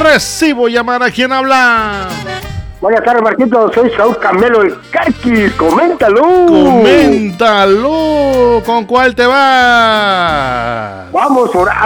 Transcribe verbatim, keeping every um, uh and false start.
Recibo llamada. ¿Quién habla? Buenas tardes, Marquito. Soy Saúl Camelo, el Carquis. Coméntalo. Coméntalo. ¿Con cuál te va? Vamos,